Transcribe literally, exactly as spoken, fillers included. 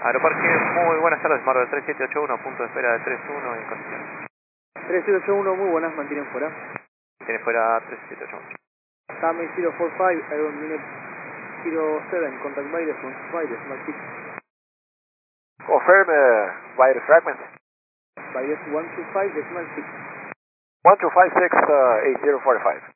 Aeroparque, muy buenas tardes, Marvel tres siete ocho uno, punto de espera de tres uno en condiciones. tres siete ocho uno, muy buenas, mantienen fuera. Tiene fuera tres siete ocho uno. Tame cero cuatro cinco, Iron Minute cero siete, contact virus, one two five, decimal six. Confirm uh, virus fragment. Virus one two five, decimal six. one two five six uh, eight zero four five.